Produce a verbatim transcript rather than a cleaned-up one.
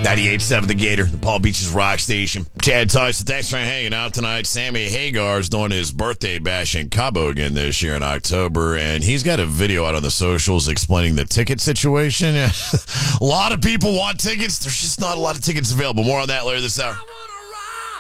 ninety-eight point seven The Gator, the Palm Beaches rock station. Chad Tyson, thanks for hanging out tonight. Sammy Hagar is doing his birthday bash in Cabo again this year in October, and he's got a video out on the socials explaining the ticket situation. A lot of people want tickets. There's just not a lot of tickets available. More on that later this hour.